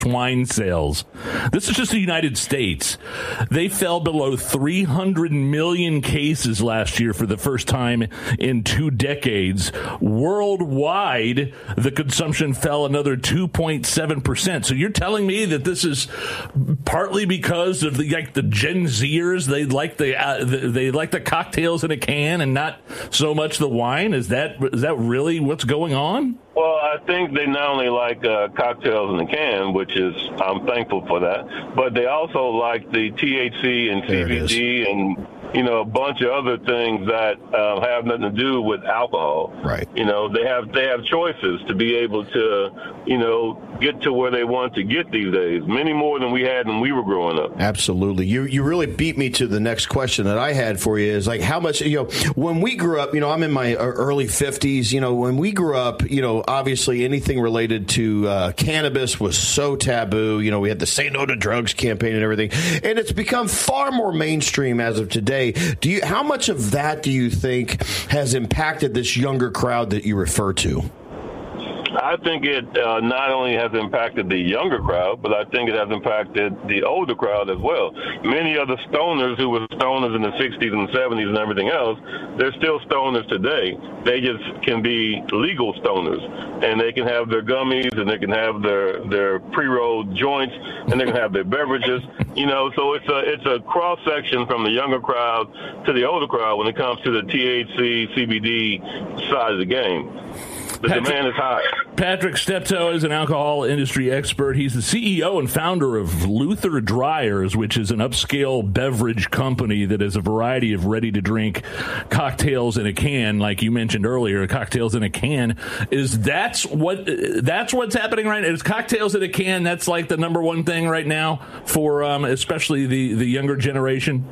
wine sales. This is just the United States. They fell below 300 million cases last year for the first time in 2 decades. Worldwide, the consumption fell another 2.7%. So you're telling me that this is partly because of the Gen Zers? They like the cocktails in a can and not so much the wine. Is that really what's going on? Well, I think they not only like cocktails in the can, which is, I'm thankful for that, but they also like the THC and CBD and, a bunch of other things that have nothing to do with alcohol. Right. They have choices to be able to, get to where they want to get these days, many more than we had when we were growing up. Absolutely. You really beat me to the next question that I had for you is like how much, when we grew up, I'm in my early 50s, when we grew up, obviously anything related to cannabis was so taboo. We had the Say No to Drugs campaign and everything, and it's become far more mainstream as of today. How much of that do you think has impacted this younger crowd that you refer to? I think it not only has impacted the younger crowd, but I think it has impacted the older crowd as well. Many of the stoners who were stoners in the 60s and 70s and everything else, they're still stoners today. They just can be legal stoners, and they can have their gummies, and they can have their pre-rolled joints, and they can have their beverages. So it's a cross-section from the younger crowd to the older crowd when it comes to the THC, CBD side of the game. The demand is high. Patrick Steptoe is an alcohol industry expert. He's the CEO and founder of Luther Dryers, which is an upscale beverage company that has a variety of ready-to-drink cocktails in a can, like you mentioned earlier. Cocktails in a can that's what's happening right now. Is cocktails in a can? That's like the number one thing right now for especially the younger generation.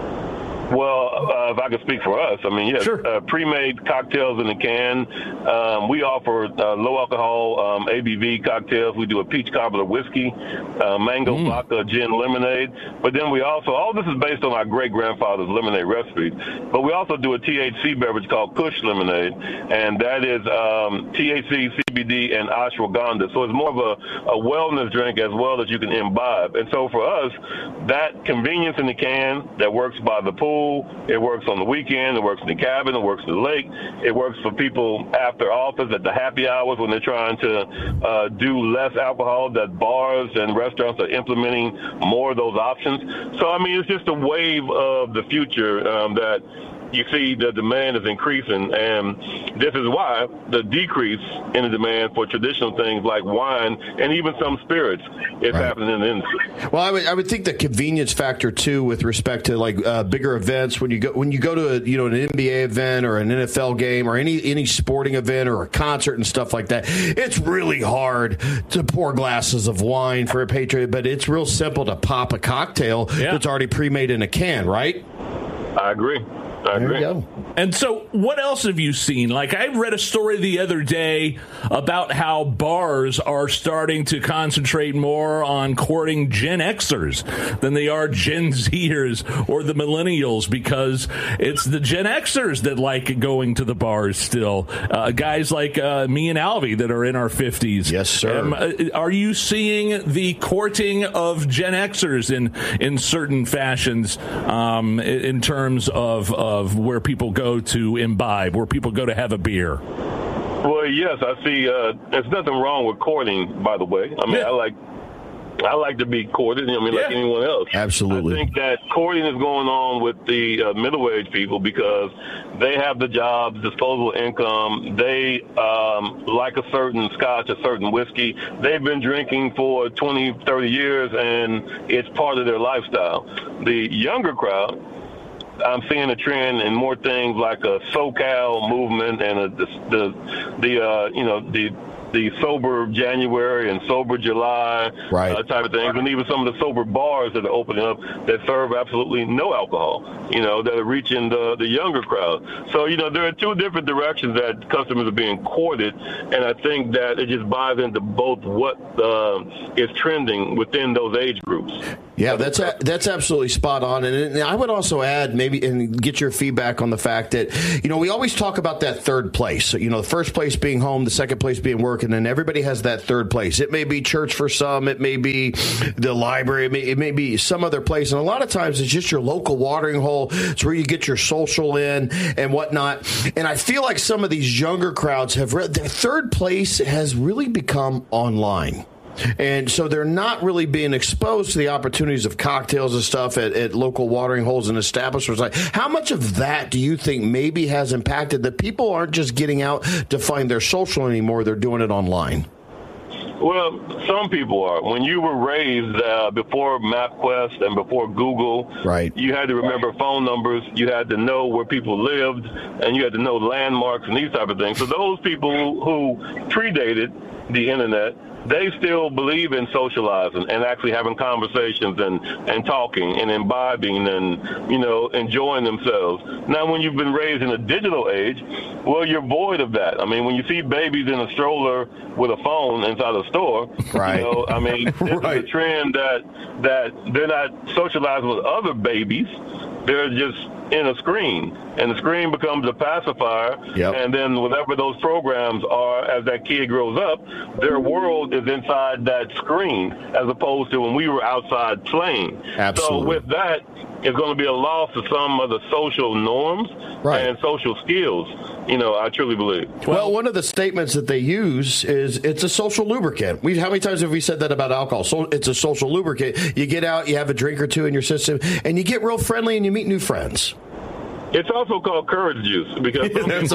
Well, if I could speak for us, yes, sure. Pre-made cocktails in a can. We offer low alcohol ABV cocktails. We do a peach cobbler whiskey, mango vodka, gin lemonade. But then we also, all this is based on our great-grandfather's lemonade recipe. But we also do a THC beverage called Kush Lemonade, and that is THC, CBD, and ashwagandha. So it's more of a wellness drink as well as you can imbibe. And so for us, that convenience in the can that works by the pool, it works on the weekend, it works in the cabin, it works in the lake, it works for people after office at the happy hours when they're trying to do less alcohol, that bars and restaurants are implementing more of those options. So, it's just a wave of the future that you see the demand is increasing, and this is why the decrease in the demand for traditional things like wine and even some spirits is happening in the industry. Well, I would think the convenience factor too, with respect to like bigger events, when you go to an NBA event or an NFL game or any sporting event or a concert and stuff like that, it's really hard to pour glasses of wine for a Patriot, but it's real simple to pop a cocktail that's already pre-made in a can, right? I agree. There you go. And so what else have you seen? Like, I read a story the other day about how bars are starting to concentrate more on courting Gen Xers than they are Gen Zers or the millennials, because it's the Gen Xers that like going to the bars still. Guys like me and Alvy that are in our 50s. Yes, sir. Are you seeing the courting of Gen Xers in certain fashions in terms of where people go to imbibe, where people go to have a beer? Well, yes, I see. There's nothing wrong with courting, by the way. I like to be courted, like anyone else. Absolutely. I think that courting is going on with the middle-aged people because they have the jobs, disposable income. They like a certain scotch, a certain whiskey. They've been drinking for 20, 30 years, and it's part of their lifestyle. The younger crowd, I'm seeing a trend in more things like a SoCal movement and the sober January and sober July type of things, and even some of the sober bars that are opening up that serve absolutely no alcohol, that are reaching the younger crowd. So, there are two different directions that customers are being courted, and I think that it just buys into both what is trending within those age groups. Yeah, that's absolutely spot on. And I would also add maybe and get your feedback on the fact that, we always talk about that third place. So, the first place being home, the second place being work, and then everybody has that third place. It may be church for some. It may be the library. It may be some other place. And a lot of times it's just your local watering hole. It's where you get your social in and whatnot. And I feel like some of these younger crowds have their third place has really become online. And so they're not really being exposed to the opportunities of cocktails and stuff at local watering holes and establishments. Like, how much of that do you think maybe has impacted that people aren't just getting out to find their social anymore? They're doing it online. Well, some people are. When you were raised before MapQuest and before Google, right, you had to remember phone numbers, you had to know where people lived, and you had to know landmarks and these type of things. So those people who predated the internet, they still believe in socializing and actually having conversations and talking and imbibing and, enjoying themselves. Now, when you've been raised in a digital age, well, you're void of that. I mean, when you see babies in a stroller with a phone inside a store, right. This right. is a trend that they're not socializing with other babies. They're just in a screen, and the screen becomes a pacifier. Yep. And then whatever those programs are, as that kid grows up, their world is inside that screen, as opposed to when we were outside playing. Absolutely. So with that, it's going to be a loss of some of the social norms and social skills. I truly believe. Well, one of the statements that they use is it's a social lubricant. How many times have we said that about alcohol? So it's a social lubricant. You get out, you have a drink or two in your system, and you get real friendly and you meet new friends. It's also called courage juice because some people,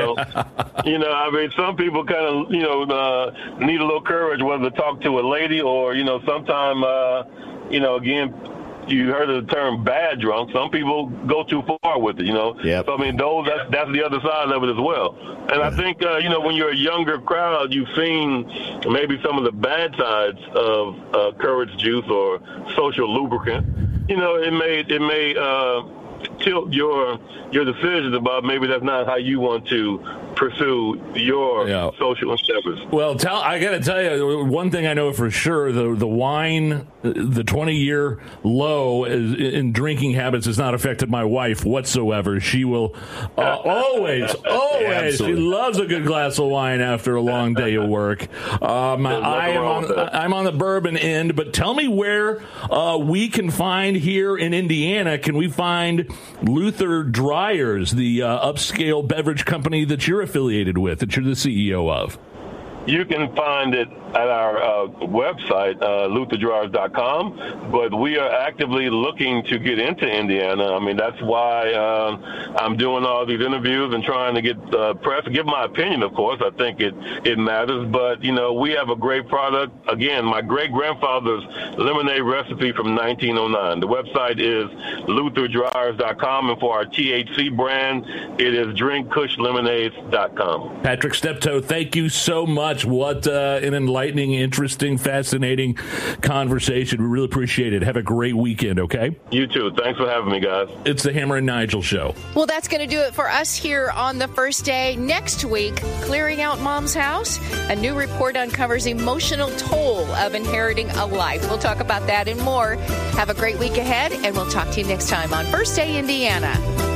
some people kind of, need a little courage, whether to talk to a lady or, sometime, again, you heard of the term bad drunk. Some people go too far with it, Yep. So, that's the other side of it as well. And I think, when you're a younger crowd, you've seen maybe some of the bad sides of courage juice or social lubricant. It may tilt your decisions about maybe that's not how you want to pursue your social endeavors. Well, I got to tell you, one thing I know for sure, the wine, the 20-year low in drinking habits has not affected my wife whatsoever. She will always, she loves a good glass of wine after a long day of work. I'm on the bourbon end, but tell me where we can find here in Indiana, can we find Luther Dryers, the upscale beverage company that you're affiliated with, that you're the CEO of? You can find it at our website, lutherdryers.com, but we are actively looking to get into Indiana. I mean, that's why I'm doing all these interviews and trying to get press, give my opinion, of course. I think it matters, but, we have a great product. Again, my great-grandfather's lemonade recipe from 1909. The website is lutherdryers.com, and for our THC brand, it is drinkkushlemonades.com. Patrick Steptoe, thank you so much. What an enlightening, interesting, fascinating conversation. We really appreciate it. Have a great weekend, okay? You too. Thanks for having me, guys. It's the Hammer and Nigel Show. Well, that's going to do it for us here on the first day. Next week, Clearing Out Mom's House. A new report uncovers emotional toll of inheriting a life. We'll talk about that and more. Have a great week ahead, and we'll talk to you next time on First Day Indiana.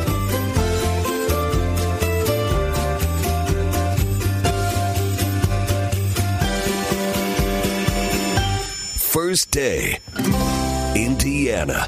First Day, Indiana.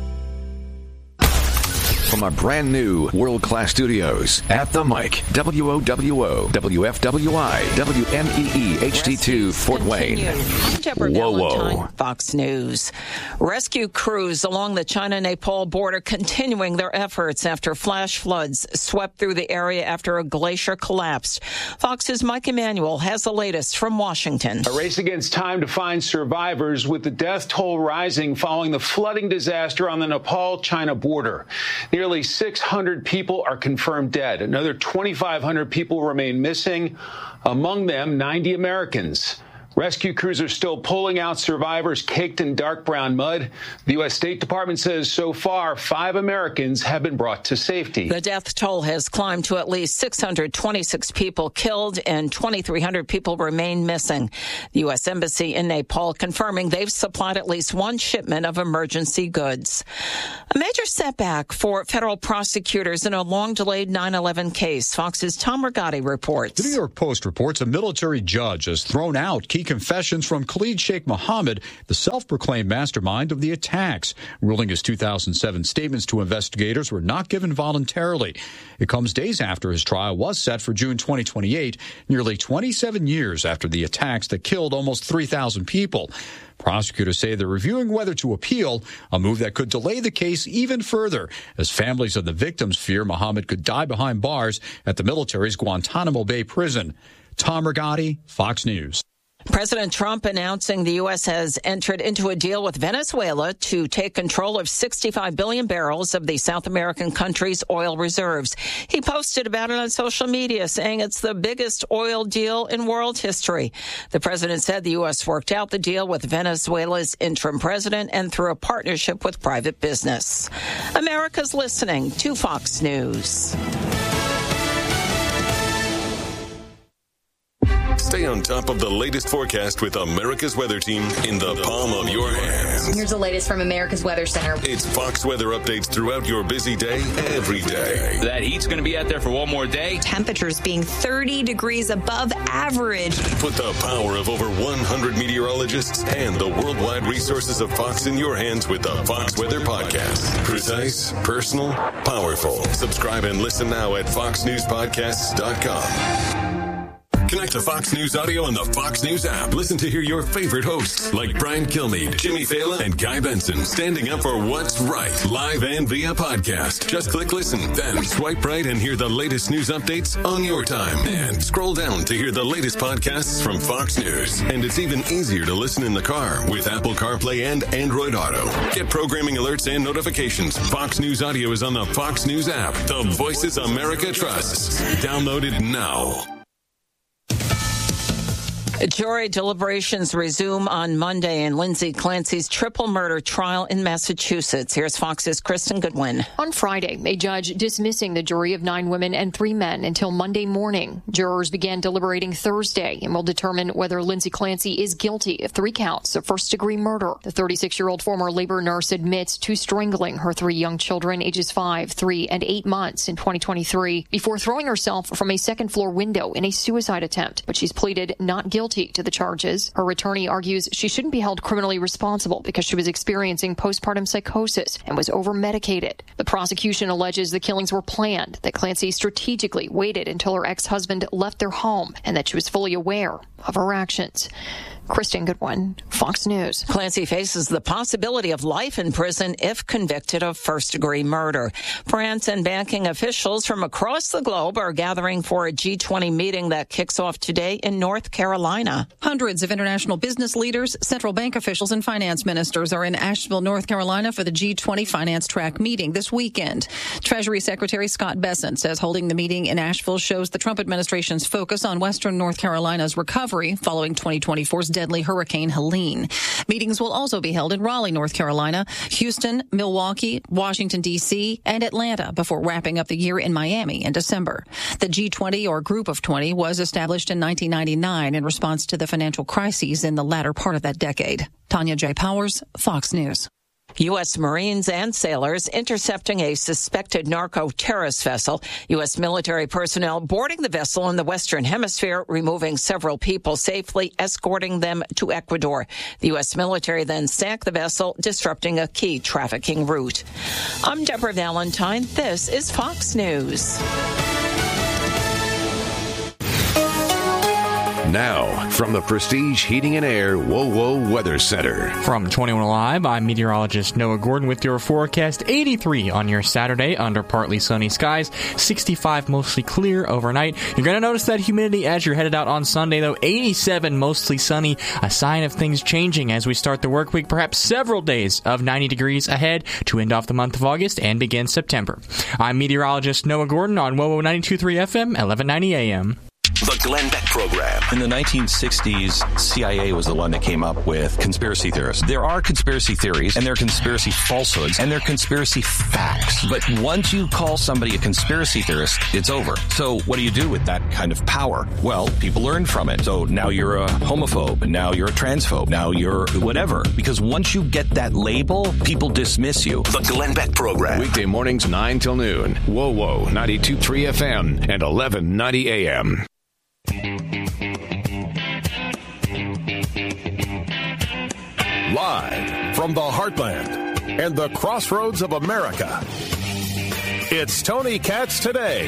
From our brand new world-class studios at the mic, WOWO, WFWI, WMEE, HD2, Fort Wayne. I'm Deborah Valentine, Fox News. Rescue crews along the China-Nepal border continuing their efforts after flash floods swept through the area after a glacier collapsed. Fox's Mike Emanuel has the latest from Washington. A race against time to find survivors, with the death toll rising following the flooding disaster on the Nepal-China border. Nearly 600 people are confirmed dead. Another 2,500 people remain missing, among them 90 Americans. Rescue crews are still pulling out survivors caked in dark brown mud. The U.S. State Department says so far 5 Americans have been brought to safety. The death toll has climbed to at least 626 people killed and 2,300 people remain missing. The U.S. Embassy in Nepal confirming they've supplied at least one shipment of emergency goods. A major setback for federal prosecutors in a long-delayed 9/11 case. Fox's Tom Rigotti reports. The New York Post reports a military judge has thrown out key confessions from Khalid Sheikh Mohammed, the self-proclaimed mastermind of the attacks, ruling his 2007 statements to investigators were not given voluntarily. It comes days after his trial was set for June 2028, nearly 27 years after the attacks that killed almost 3,000 people. Prosecutors say they're reviewing whether to appeal, a move that could delay the case even further, as families of the victims fear Mohammed could die behind bars at the military's Guantanamo Bay prison. Tom Rigotti, Fox News. President Trump announcing the U.S. has entered into a deal with Venezuela to take control of 65 billion barrels of the South American country's oil reserves. He posted about it on social media, saying it's the biggest oil deal in world history. The president said the U.S. worked out the deal with Venezuela's interim president and through a partnership with private business. America's listening to Fox News. Stay on top of the latest forecast with America's Weather Team in the palm of your hands. Here's the latest from America's Weather Center. It's Fox weather updates throughout your busy day, every day. That heat's going to be out there for one more day. Temperatures being 30 degrees above average. Put the power of over 100 meteorologists and the worldwide resources of Fox in your hands with the Fox Weather Podcast. Precise, personal, powerful. Subscribe and listen now at foxnewspodcasts.com. Connect to Fox News Audio on the Fox News app. Listen to hear your favorite hosts like Brian Kilmeade, Jimmy Fallon, and Guy Benson standing up for what's right, live and via podcast. Just click listen, then swipe right and hear the latest news updates on your time. And scroll down to hear the latest podcasts from Fox News. And it's even easier to listen in the car with Apple CarPlay and Android Auto. Get programming alerts and notifications. Fox News Audio is on the Fox News app. The voices America trusts. Download it now. Jury deliberations resume on Monday in Lindsay Clancy's triple murder trial in Massachusetts. Here's Fox's Kristen Goodwin. On Friday, a judge dismissing the jury of 9 women and 3 men until Monday morning. Jurors began deliberating Thursday and will determine whether Lindsay Clancy is guilty of 3 counts of first-degree murder. The 36-year-old former labor nurse admits to strangling her 3 young children, ages 5, 3, and 8 months in 2023, before throwing herself from a second-floor window in a suicide attempt. But she's pleaded not guilty to the charges. Her attorney argues she shouldn't be held criminally responsible because she was experiencing postpartum psychosis and was over-medicated. The prosecution alleges the killings were planned, that Clancy strategically waited until her ex-husband left their home, and that she was fully aware of her actions. Kristen Goodwin, Fox News. Clancy faces the possibility of life in prison if convicted of first-degree murder. France and banking officials from across the globe are gathering for a G20 meeting that kicks off today in North Carolina. Hundreds of international business leaders, central bank officials, and finance ministers are in Asheville, North Carolina for the G20 Finance Track meeting this weekend. Treasury Secretary Scott Bessent says holding the meeting in Asheville shows the Trump administration's focus on western North Carolina's recovery following 2024's deadly Hurricane Helene. Meetings will also be held in Raleigh, North Carolina, Houston, Milwaukee, Washington, D.C., and Atlanta before wrapping up the year in Miami in December. The G20, or Group of 20, was established in 1999 in response to the financial crises in the latter part of that decade. Tanya J. Powers, Fox News. U.S. Marines and sailors intercepting a suspected narco-terrorist vessel. U.S. military personnel boarding the vessel in the Western Hemisphere, removing several people safely, escorting them to Ecuador. The U.S. military then sank the vessel, disrupting a key trafficking route. I'm Deborah Valentine. This is Fox News. Now, from the Prestige Heating and Air WoWo Weather Center. From 21 Live, I'm meteorologist Noah Gordon with your forecast. 83 on your Saturday under partly sunny skies. 65 mostly clear overnight. You're going to notice that humidity as you're headed out on Sunday, though. 87 mostly sunny. A sign of things changing as we start the work week. Perhaps several days of 90 degrees ahead to end off the month of August and begin September. I'm meteorologist Noah Gordon on WoWo 92.3 FM, 1190 AM. The Glenn Beck Program. In the 1960s, CIA was the one that came up with conspiracy theorists. There are conspiracy theories, and there are conspiracy falsehoods, and there are conspiracy facts. But once you call somebody a conspiracy theorist, it's over. So what do you do with that kind of power? Well, people learn from it. So now you're a homophobe, and now you're a transphobe, now you're whatever. Because once you get that label, people dismiss you. The Glenn Beck Program. Weekday mornings 9 till noon. Whoa, 92.3 FM and 1190 AM. Live from the heartland and the crossroads of America, it's Tony Katz Today.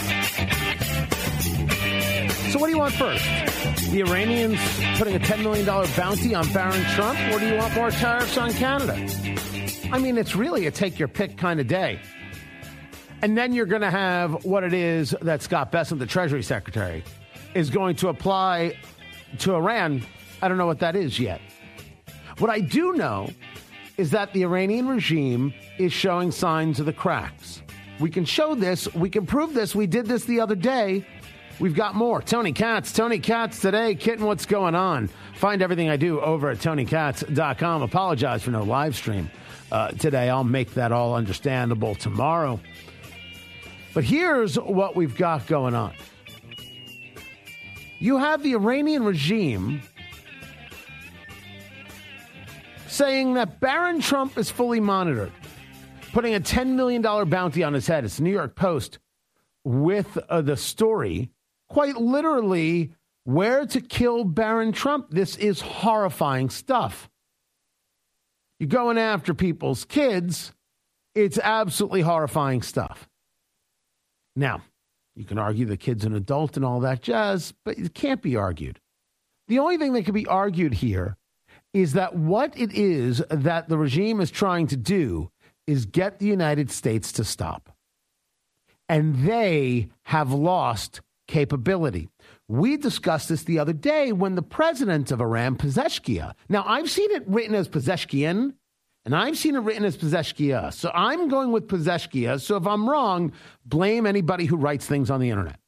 So what do you want first? The Iranians putting a $10 million bounty on Barron Trump, or do you want more tariffs on Canada? I mean, it's really a take-your-pick kind of day. And then you're going to have what it is that Scott Bessent, the Treasury Secretary, is going to apply to Iran. I don't know what that is yet. What I do know is that the Iranian regime is showing signs of the cracks. We can show this. We can prove this. We did this the other day. We've got more. Tony Katz Today. Kitten, what's going on? Find everything I do over at TonyKatz.com. Apologize for no live stream today. I'll make that all understandable tomorrow. But here's what we've got going on. You have the Iranian regime saying that Barron Trump is fully monitored, putting a $10 million bounty on his head. It's the New York Post with the story, quite literally, where to kill Barron Trump. This is horrifying stuff. You're going after people's kids. It's absolutely horrifying stuff. Now, you can argue the kid's an adult and all that jazz, but it can't be argued. The only thing that can be argued here is that what it is that the regime is trying to do is get the United States to stop. And they have lost capability. We discussed this the other day when the president of Iran, Pezeshkian. Now, I've seen it written as Pezeshkian, and I've seen it written as Pezeshkian. So I'm going with Pezeshkian. So if I'm wrong, blame anybody who writes things on the internet.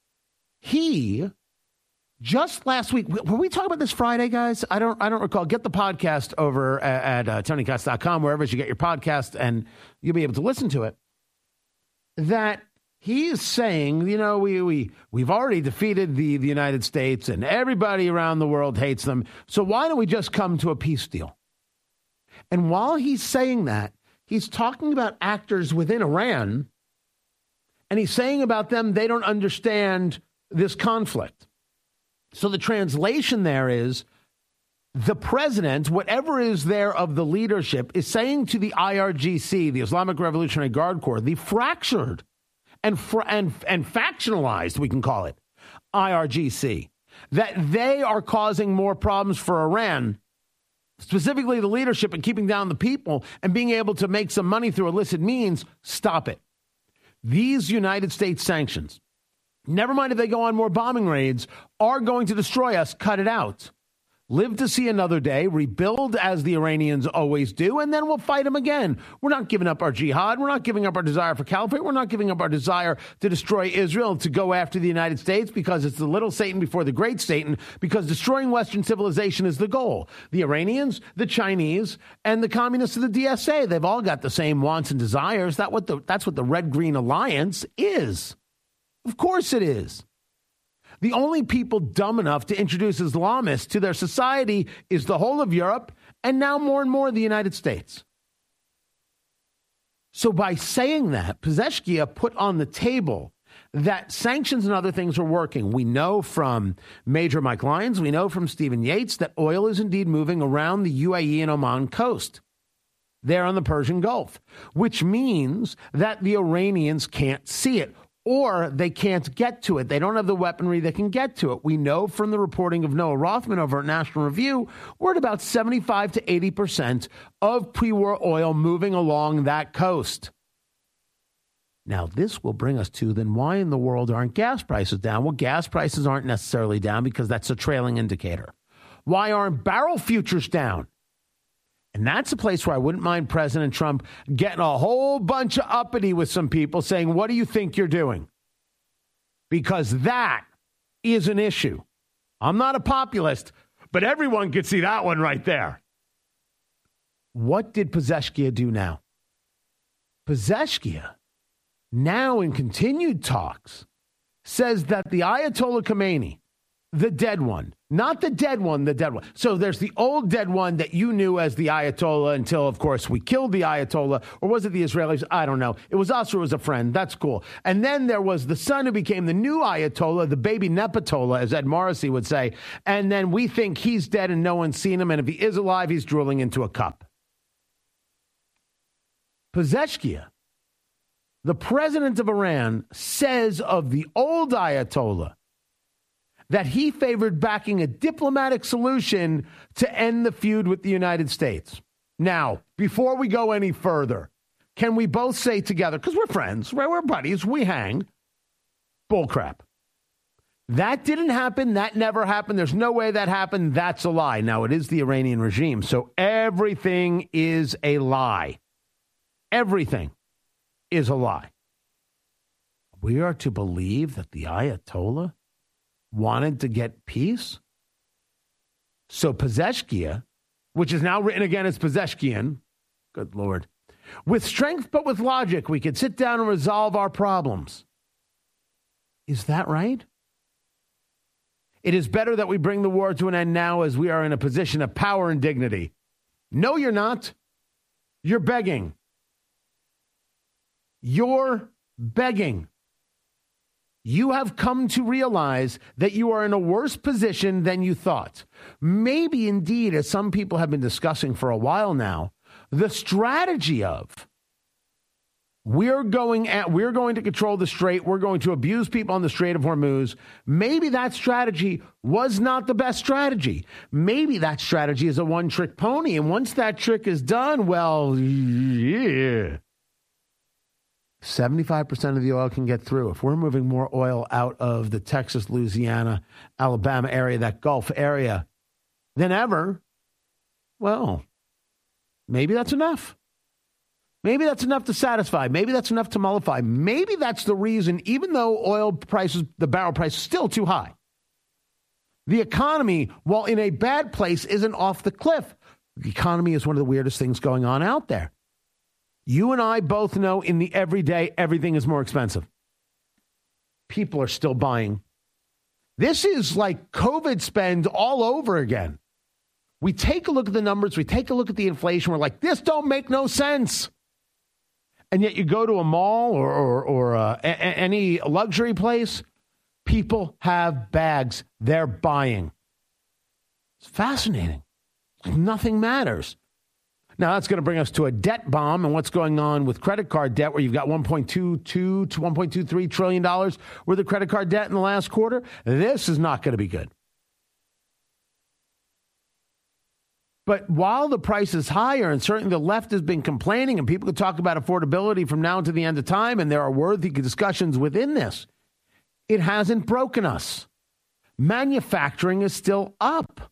He, just last week, were we talking about this Friday, guys? I don't recall. Get the podcast over at TonyKatz.com, wherever you get your podcast, and you'll be able to listen to it. That he is saying, you know, we've already defeated the United States, and everybody around the world hates them. So why don't we just come to a peace deal? And while he's saying that, he's talking about actors within Iran, and he's saying about them, they don't understand this conflict. So the translation there is the president, whatever is there of the leadership, is saying to the IRGC, the Islamic Revolutionary Guard Corps, the fractured and factionalized, we can call it, IRGC, that they are causing more problems for Iran, specifically the leadership, and keeping down the people and being able to make some money through illicit means. Stop it. These United States sanctions, never mind if they go on more bombing raids, are going to destroy us. Cut it out. Live to see another day, rebuild as the Iranians always do, and then we'll fight them again. We're not giving up our jihad. We're not giving up our desire for caliphate. We're not giving up our desire to destroy Israel, to go after the United States, because it's the little Satan before the great Satan, because destroying Western civilization is the goal. The Iranians, the Chinese, and the communists of the DSA, they've all got the same wants and desires. That's what the Red-Green Alliance is. Of course it is. The only people dumb enough to introduce Islamists to their society is the whole of Europe, and now more and more the United States. So by saying that, Pezeshkian put on the table that sanctions and other things are working. We know from Major Mike Lyons, we know from Stephen Yates, that oil is indeed moving around the UAE and Oman coast, there on the Persian Gulf, which means that the Iranians can't see it, or they can't get to it. They don't have the weaponry that can get to it. We know from the reporting of Noah Rothman over at National Review, we're at about 75 to 80% of pre-war oil moving along that coast. Now, this will bring us to, then why in the world aren't gas prices down? Well, gas prices aren't necessarily down because that's a trailing indicator. Why aren't barrel futures down? And that's a place where I wouldn't mind President Trump getting a whole bunch of uppity with some people saying, what do you think you're doing? Because that is an issue. I'm not a populist, but everyone could see that one right there. What did Pezeshkia do now? Pezeshkia, now in continued talks, says that the Ayatollah Khomeini, the dead one, not the dead one, the dead one. So there's the old dead one that you knew as the Ayatollah until, of course, we killed the Ayatollah. Or was it the Israelis? I don't know. It was us or it was a friend. That's cool. And then there was the son who became the new Ayatollah, the baby Nepatollah, as Ed Morrissey would say. And then we think he's dead and no one's seen him. And if he is alive, he's drooling into a cup. Pezeshkia, the president of Iran, says of the old Ayatollah that he favored backing a diplomatic solution to end the feud with the United States. Now, before we go any further, can we both say together, because we're friends, right? We're buddies, we hang, bullcrap. That didn't happen. That never happened. There's no way that happened. That's a lie. Now, it is the Iranian regime, so everything is a lie. Everything is a lie. We are to believe that the Ayatollah wanted to get peace? So Pezeshkia, which is now written again as Pezeshkian, good Lord, with strength but with logic, we could sit down and resolve our problems. Is that right? It is better that we bring the war to an end now as we are in a position of power and dignity. No, you're not. You're begging. You're begging. You have come to realize that you are in a worse position than you thought. Maybe indeed, as some people have been discussing for a while now, the strategy of we're going to control the Strait, we're going to abuse people on the Strait of Hormuz. Maybe that strategy was not the best strategy. Maybe that strategy is a one-trick pony, and once that trick is done, well, yeah. 75% of the oil can get through. If we're moving more oil out of the Texas, Louisiana, Alabama area, that Gulf area, than ever, well, maybe that's enough. Maybe that's enough to satisfy. Maybe that's enough to mollify. Maybe that's the reason, even though oil prices, the barrel price is still too high, the economy, while in a bad place, isn't off the cliff. The economy is one of the weirdest things going on out there. You and I both know in the everyday, everything is more expensive. People are still buying. This is like COVID spend all over again. We take a look at the numbers. We take a look at the inflation. We're like, this don't make no sense. And yet you go to a mall or any luxury place, people have bags. They're buying. It's fascinating. Nothing matters. Now, that's going to bring us to a debt bomb and what's going on with credit card debt, where you've got $1.22 to $1.23 trillion worth of credit card debt in the last quarter. This is not going to be good. But while the price is higher, and certainly the left has been complaining, and people could talk about affordability from now to the end of time, and there are worthy discussions within this, it hasn't broken us. Manufacturing is still up.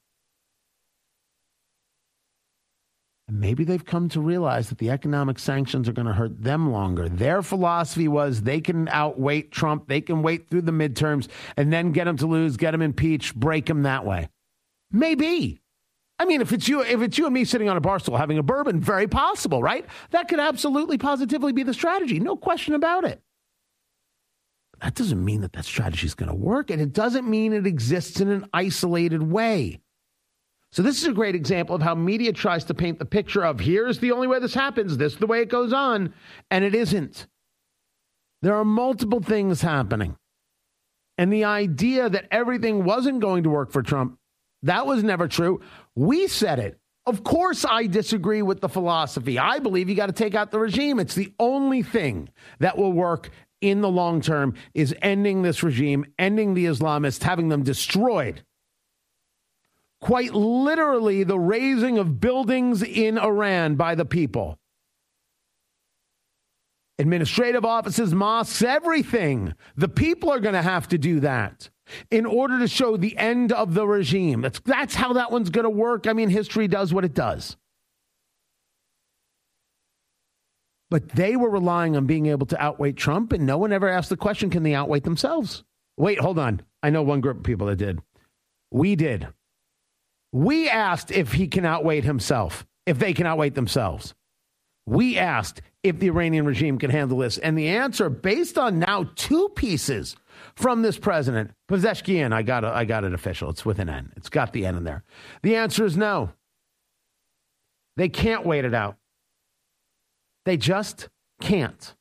Maybe they've come to realize that the economic sanctions are going to hurt them longer. Their philosophy was they can outweight Trump. They can wait through the midterms and then get him to lose, get him impeached, break him that way. Maybe. I mean, if it's you and me sitting on a bar stool having a bourbon, very possible, right? That could absolutely positively be the strategy. No question about it. But that doesn't mean that strategy is going to work. And it doesn't mean it exists in an isolated way. So this is a great example of how media tries to paint the picture of here's the only way this happens, this is the way it goes on, and it isn't. There are multiple things happening. And the idea that everything wasn't going to work for Trump, that was never true. We said it. Of course I disagree with the philosophy. I believe you got to take out the regime. It's the only thing that will work in the long term is ending this regime, ending the Islamists, having them destroyed. Quite literally, the razing of buildings in Iran by the people. Administrative offices, mosques, everything. The people are going to have to do that in order to show the end of the regime. That's how that one's going to work. I mean, history does what it does. But they were relying on being able to outweigh Trump, and no one ever asked the question, can they outweigh themselves? Wait, hold on. I know one group of people that did. We did. We asked if he can outweigh himself, if they can outweigh themselves. We asked if the Iranian regime can handle this. And the answer, based on now 2 pieces from this president, Pezeshkian, I got it official. It's with an N. It's got the N in there. The answer is no. They can't wait it out. They just can't.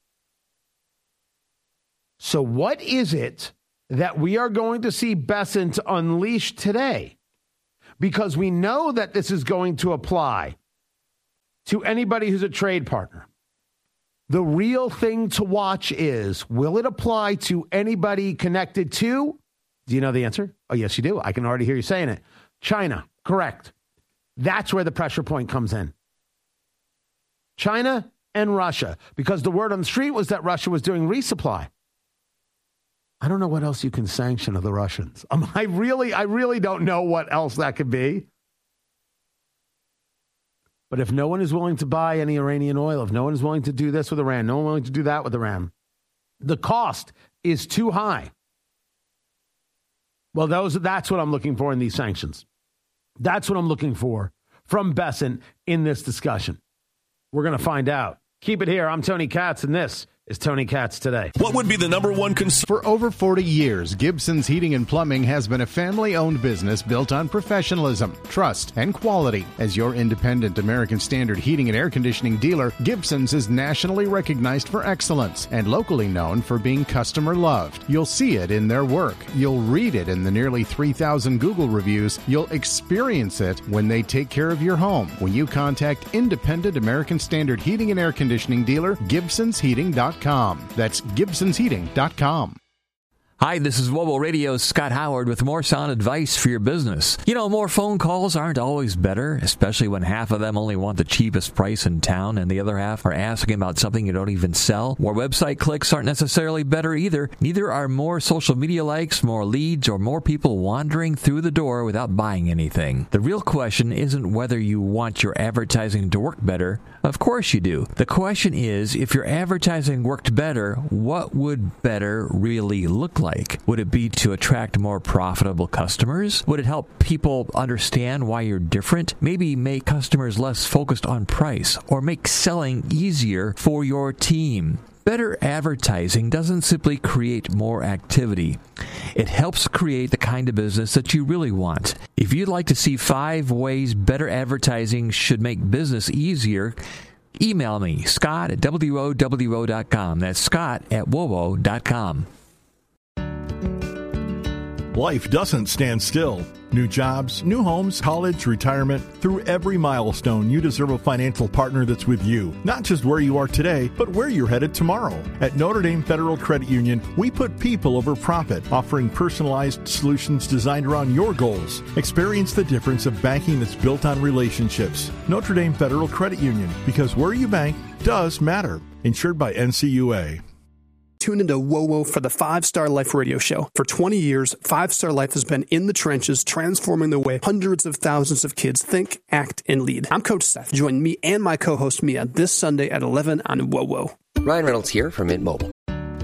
So what is it that we are going to see Bessent unleash today? Because we know that this is going to apply to anybody who's a trade partner. The real thing to watch is, will it apply to anybody connected to? Do you know the answer? Oh, yes, you do. I can already hear you saying it. China, correct. That's where the pressure point comes in. China and Russia, because the word on the street was that Russia was doing resupply. I don't know what else you can sanction of the Russians. I really don't know what else that could be. But if no one is willing to buy any Iranian oil, if no one is willing to do this with Iran, no one is willing to do that with Iran, the cost is too high. Well, that's what I'm looking for in these sanctions. That's what I'm looking for from Bessent in this discussion. We're going to find out. Keep it here. I'm Tony Katz, and this is Tony Katz Today. What would be the number one concern? For over 40 years, Gibson's Heating and Plumbing has been a family-owned business built on professionalism, trust, and quality. As your independent American Standard heating and air conditioning dealer, Gibson's is nationally recognized for excellence and locally known for being customer-loved. You'll see it in their work. You'll read it in the nearly 3,000 Google reviews. You'll experience it when they take care of your home. When you contact independent American Standard heating and air conditioning dealer, Gibson'sHeating.com. That's Gibson'sHeating.com. Hi, this is Mobile Radio's Scott Howard with more sound advice for your business. You know, more phone calls aren't always better, especially when half of them only want the cheapest price in town and the other half are asking about something you don't even sell. More website clicks aren't necessarily better either. Neither are more social media likes, more leads, or more people wandering through the door without buying anything. The real question isn't whether you want your advertising to work better. Of course you do. The question is, if your advertising worked better, what would better really look like? Would it be to attract more profitable customers? Would it help people understand why you're different? Maybe make customers less focused on price or make selling easier for your team. Better advertising doesn't simply create more activity. It helps create the kind of business that you really want. If you'd like to see 5 ways better advertising should make business easier, email me, Scott at WOWO.com. That's Scott at WOWO.com. Life doesn't stand still. New jobs, new homes, college, retirement. Through every milestone, you deserve a financial partner that's with you. Not just where you are today, but where you're headed tomorrow. At Notre Dame Federal Credit Union, we put people over profit, offering personalized solutions designed around your goals. Experience the difference of banking that's built on relationships. Notre Dame Federal Credit Union, because where you bank does matter. Insured by NCUA. Tune into WOWO for the 5 Star Life radio show. For 20 years, 5 Star Life has been in the trenches, transforming the way hundreds of thousands of kids think, act, and lead. I'm Coach Seth. Join me and my co-host Mia this Sunday at 11 on WOWO. Ryan Reynolds here from Mint Mobile.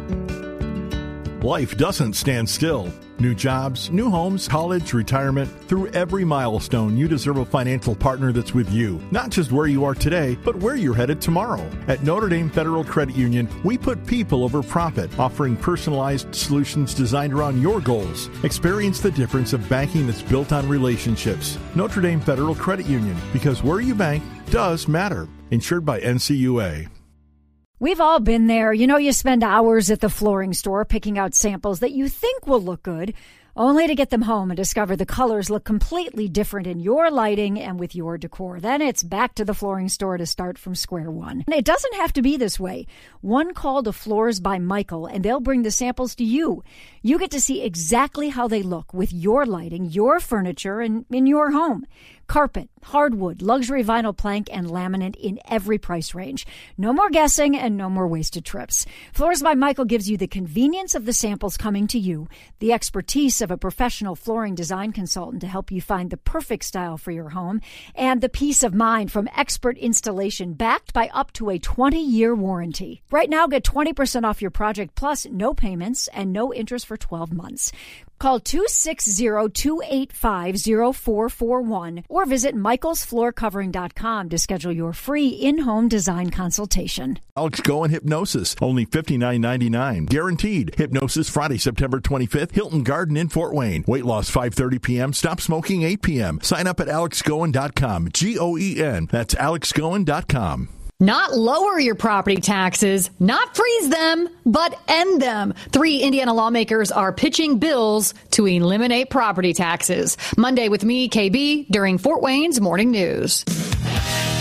Life doesn't stand still. New jobs, new homes, college, retirement. Through every milestone, you deserve a financial partner that's with you. Not just where you are today, but where you're headed tomorrow. At Notre Dame Federal Credit Union, we put people over profit, offering personalized solutions designed around your goals. Experience the difference of banking that's built on relationships. Notre Dame Federal Credit Union, because where you bank does matter. Insured by NCUA. We've all been there. You know, you spend hours at the flooring store picking out samples that you think will look good, only to get them home and discover the colors look completely different in your lighting and with your decor. Then it's back to the flooring store to start from square one. And it doesn't have to be this way. One call to Floors by Michael, and they'll bring the samples to you. You get to see exactly how they look with your lighting, your furniture, and in your home. Carpet, hardwood, luxury vinyl plank, and laminate in every price range. No more guessing and no more wasted trips. Floors by Michael gives you the convenience of the samples coming to you, the expertise of a professional flooring design consultant to help you find the perfect style for your home, and the peace of mind from expert installation backed by up to a 20-year warranty. Right now, get 20% off your project plus no payments and no interest for 12 months. Call 260-285-0441 or visit michaelsfloorcovering.com to schedule your free in-home design consultation. Alex Goen Hypnosis, only $59.99. Guaranteed. Hypnosis Friday, September 25th, Hilton Garden in Fort Wayne. Weight loss 5:30 p.m. Stop smoking 8 p.m. Sign up at alexgoen.com. Goen. That's alexgoen.com. Not lower your property taxes, not freeze them, but end them. 3 Indiana lawmakers are pitching bills to eliminate property taxes. Monday with me, KB, during Fort Wayne's Morning News.